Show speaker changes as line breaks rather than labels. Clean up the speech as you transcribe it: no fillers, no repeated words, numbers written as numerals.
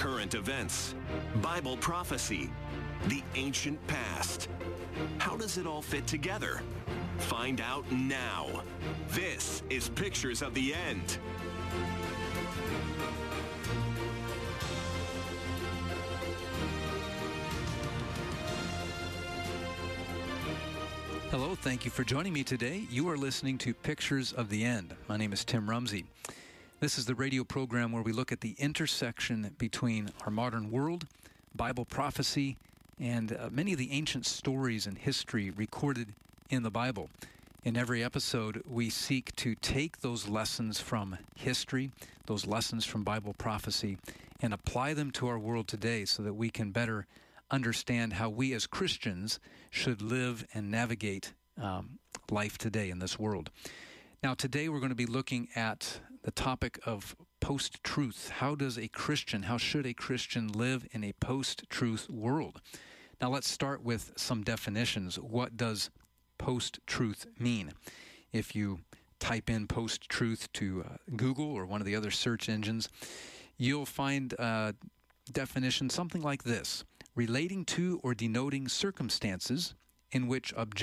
current events, Bible prophecy, the ancient past. How does it all fit together? Find out now. This is Pictures of the End.
Hello, thank you for joining me today. You are listening to Pictures of the End. My name is Tim Rumsey. This is the radio program where we look at the intersection between our modern world, Bible prophecy, and many of the ancient stories and history recorded in the Bible. In every episode, we seek to take those lessons from history, those lessons from Bible prophecy, and apply them to our world today so that we can better understand how we as Christians should live and navigate life today in this world. Now, today we're going to be looking at the topic of post-truth. How should a Christian live in a post-truth world? Now, let's start with some definitions. What does post-truth mean? If you type in post-truth to Google or one of the other search engines, you'll find a definition something like this: relating to or denoting circumstances in which